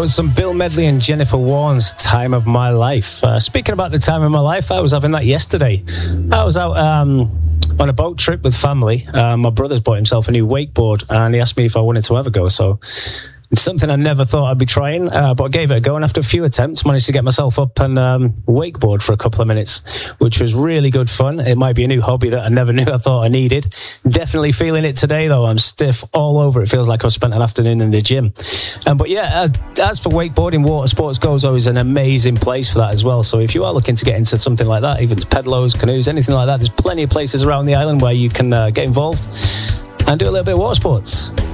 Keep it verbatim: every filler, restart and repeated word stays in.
was some Bill Medley and Jennifer Warnes' Time of My Life. Uh, speaking about the time of my life, I was having that yesterday. I was out um, on a boat trip with family. Uh, my brother's bought himself a new wakeboard, and he asked me if I wanted to ever go, so it's something I never thought I'd be trying, uh, but I gave it a go, and after a few attempts, managed to get myself up and um, wakeboard for a couple of minutes, which was really good fun. It might be a new hobby that I never knew I thought I needed. Definitely feeling it today, though. I'm stiff all over. It feels like I've spent an afternoon in the gym. Um, but yeah, uh, as for wakeboarding, water sports Gozo is an amazing place for that as well. So if you are looking to get into something like that, even pedals, canoes, anything like that, there's plenty of places around the island where you can uh, get involved and do a little bit of water sports.